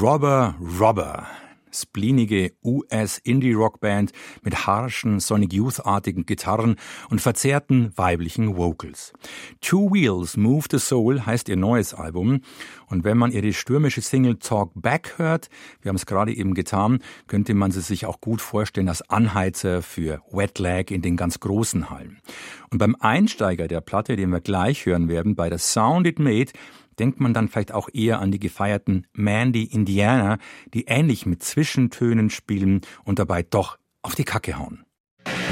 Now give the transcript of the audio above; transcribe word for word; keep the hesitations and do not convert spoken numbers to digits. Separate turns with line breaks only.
Robber Robber. Spleenige U S-Indie-Rock-Band mit harschen Sonic Youth-artigen Gitarren und verzerrten weiblichen Vocals. Two Wheels Move the Soul heißt ihr neues Album. Und wenn man ihre stürmische Single Talk Back hört, wir haben es gerade eben getan, könnte man sie sich auch gut vorstellen als Anheizer für Wet Leg in den ganz großen Hallen. Und beim Einsteiger der Platte, den wir gleich hören werden, bei The Sound It Made, denkt man dann vielleicht auch eher an die gefeierten Mandy Indiana, die ähnlich mit Zwischentönen spielen und dabei doch auf die Kacke hauen.